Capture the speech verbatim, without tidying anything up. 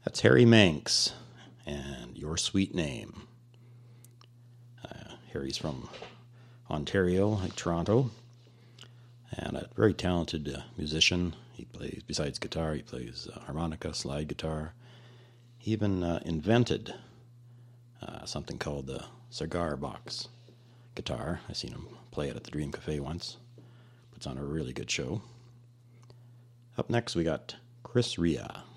That's Harry Manx and Your Sweet Name. Uh, Harry's from Ontario, like Toronto, and a very talented uh, musician. He plays, besides guitar, he plays uh, harmonica, slide guitar. He even uh, invented uh, something called the cigar box guitar. I seen him play it at the Dream Cafe once. Puts on a really good show. Up next, we got Chris Rea.